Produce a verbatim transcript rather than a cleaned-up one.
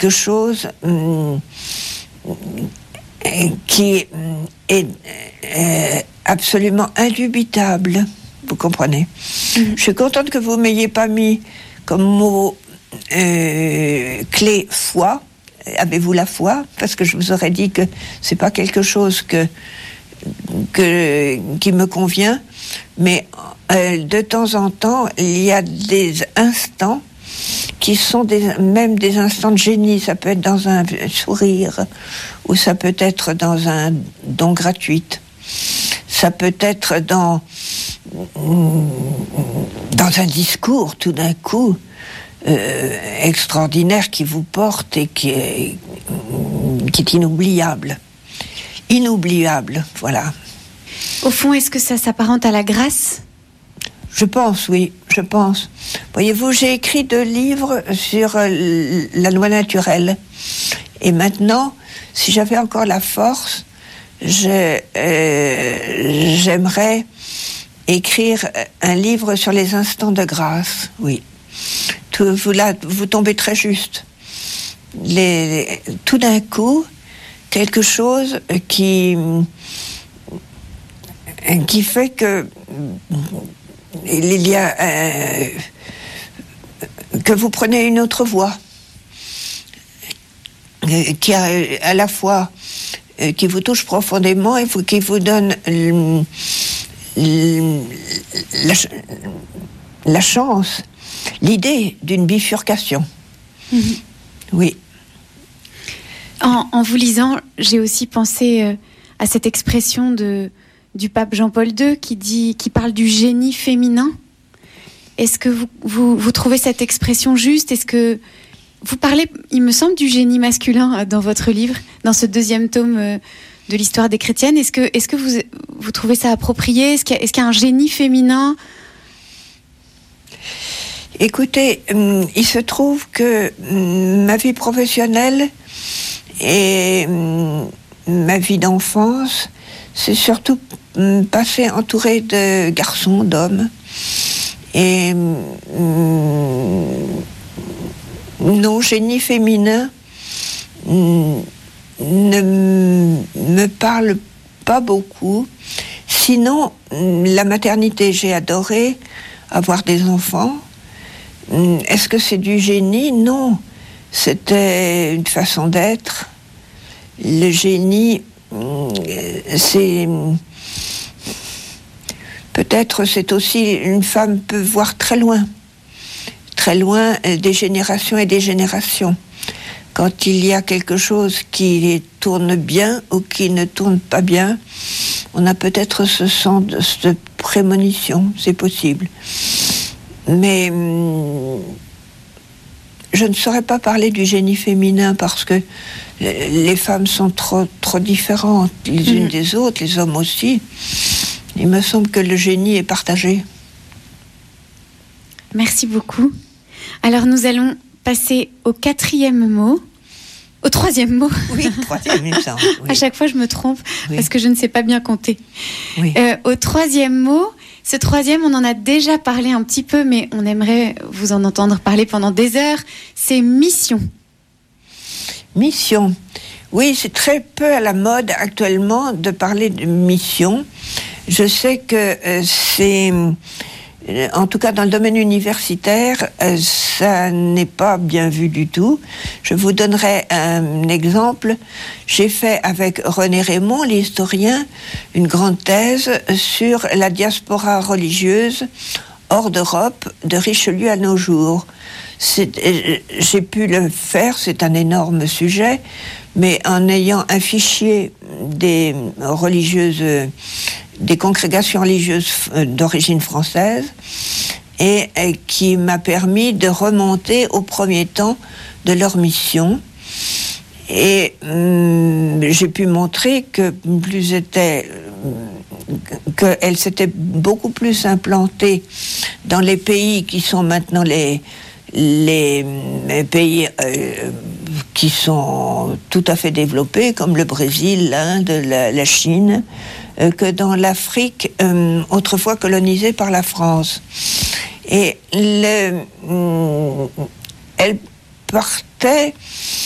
quelque chose hum, qui est euh, absolument indubitable. Vous comprenez ? Mmh. Je suis contente que vous m'ayez pas mis comme mot euh, clé foi. Avez-vous la foi ? Parce que je vous aurais dit que c'est pas quelque chose que, que qui me convient. Mais euh, de temps en temps, il y a des instants qui sont des, même des instants de génie. Ça peut être dans un sourire, ou ça peut être dans un don gratuit. Ça peut être dans dans un discours, tout d'un coup, euh, extraordinaire, qui vous porte et qui est, qui est inoubliable. Inoubliable, voilà. Au fond, est-ce que ça s'apparente à la grâce ? Je pense, oui, je pense. Voyez-vous, j'ai écrit deux livres sur euh, la loi naturelle. Et maintenant, si j'avais encore la force, je, euh, j'aimerais écrire un livre sur les instants de grâce, oui. Tout, vous, là, vous tombez très juste. Les, les, tout d'un coup, quelque chose qui, qui fait que il y a euh, que vous prenez une autre voie, qui a à la fois qui vous touche profondément et qui vous donne le, le, la, la chance, l'idée d'une bifurcation. Mmh. Oui. En, en vous lisant, j'ai aussi pensé euh, à cette expression de, du pape Jean-Paul deux qui, dit, qui parle du génie féminin. Est-ce que vous, vous, vous trouvez cette expression juste ? Est-ce que vous parlez, il me semble, du génie masculin dans votre livre, dans ce deuxième tome euh, de l'histoire des chrétiennes. Est-ce que, est-ce que vous, vous trouvez ça approprié ? Est-ce qu'il y a, est-ce qu'il y a un génie féminin ? Écoutez, hum, il se trouve que hum, ma vie professionnelle et hum, ma vie d'enfance, c'est surtout hum, passé entouré de garçons, d'hommes. Et hum, non, génie féminin hum, ne me parle pas beaucoup. Sinon, la maternité, j'ai adoré avoir des enfants. Est-ce que c'est du génie ? Non. C'était une façon d'être. Le génie, c'est... Peut-être c'est aussi... Une femme peut voir très loin. Très loin des générations et des générations. Quand il y a quelque chose qui tourne bien ou qui ne tourne pas bien, on a peut-être ce sens de cette prémonition. C'est possible. Mais hum, je ne saurais pas parler du génie féminin parce que les femmes sont trop, trop différentes les unes mmh. des autres, les hommes aussi. Il me semble que le génie est partagé. Merci beaucoup. Alors nous allons passer au quatrième mot. Au troisième mot. Oui, troisième, il me semble. Oui. À chaque fois, je me trompe oui. parce que je ne sais pas bien compter. Oui. Euh, au troisième mot, ce troisième, on en a déjà parlé un petit peu, mais on aimerait vous en entendre parler pendant des heures. C'est mission. Mission. Oui, c'est très peu à la mode actuellement de parler de mission. Je sais que euh, c'est... En tout cas, dans le domaine universitaire, euh, ça n'est pas bien vu du tout. Je vous donnerai un exemple. J'ai fait avec René Raymond, l'historien, une grande thèse sur la diaspora religieuse hors d'Europe, de Richelieu à nos jours. C'est, euh, j'ai pu le faire, c'est un énorme sujet, mais en ayant un fichier des religieuses... Euh, des congrégations religieuses d'origine française et, et qui m'a permis de remonter au premier temps de leur mission. Et hum, j'ai pu montrer que plus était, qu'elles s'étaient beaucoup plus implantées dans les pays qui sont maintenant les, les, les pays euh, qui sont tout à fait développés, comme le Brésil, l'Inde, la, la Chine, que dans l'Afrique euh, autrefois colonisée par la France. Et le, euh, elle partait